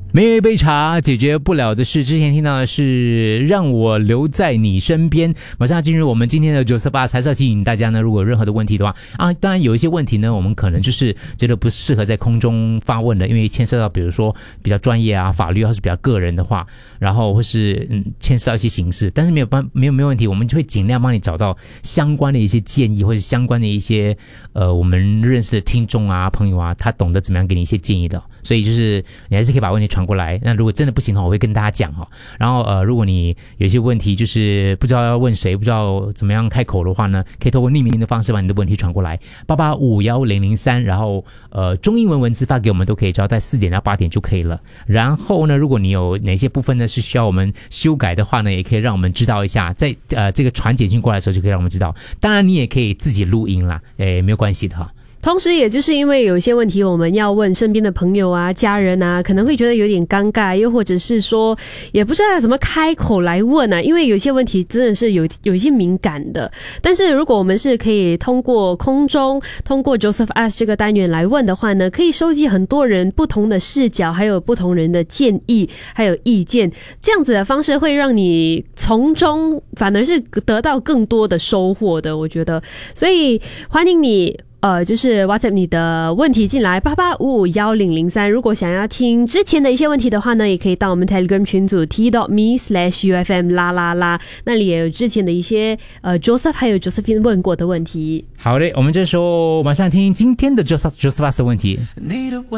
没有一杯茶解决不了的事。之前听到的是让我留在你身边。马上进入我们今天的98，还是要提醒大家呢，如果有任何的问题的话当然有一些问题呢，我们可能就是觉得不适合在空中发问的，因为牵涉到比如说比较专业啊、法律，或是比较个人的话，然后或是牵涉到一些形式，但是没有问题，我们就会尽量帮你找到相关的一些建议，或者相关的一些我们认识的听众啊、朋友啊，他懂得怎么样给你一些建议的。所以就是你还是可以把问题传过来，那如果真的不行的话，我会跟大家讲然后如果你有一些问题就是不知道要问谁，不知道怎么样开口的话呢，可以透过匿名的方式把你的问题传过来，88510003，然后中英文文字发给我们都可以，只要在4点到8点就可以了。然后呢，如果你有哪些部分呢是需要我们修改的话呢，也可以让我们知道一下，在这个传简讯过来的时候就可以让我们知道。当然你也可以自己录音啦，没有关系的同时也就是因为有一些问题我们要问身边的朋友啊、家人啊，可能会觉得有点尴尬，又或者是说也不知道怎么开口来问因为有些问题真的是有一些敏感的。但是如果我们是可以通过空中通过 Joseph Ask 这个单元来问的话呢，可以收集很多人不同的视角，还有不同人的建议还有意见，这样子的方式会让你从中反而是得到更多的收获的，我觉得。所以欢迎你就是 WhatsApp 你的问题进来88551003，如果想要听之前的一些问题的话呢，也可以到我们 Telegram 群组 t.me/UFM 啦，那里也有之前的一些Joseph 还有 Josephine 问过的问题。 好的，我们这时候马上听今天的 Joseph 的问题。